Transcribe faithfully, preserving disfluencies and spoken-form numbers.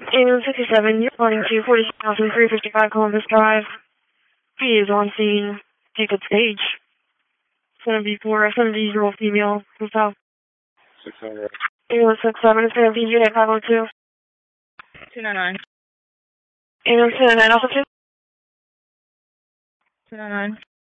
Ambulance sixty-seven, you're reporting to forty-six thousand three hundred fifty-five Columbus Drive. P is on scene. Take up stage. seven B four, a seventy-year-old female. What's up? six hundred. Ambulance six seven, it's going to be Unit five oh two. two nine nine. Ambulance two nine nine, also two. two nine nine.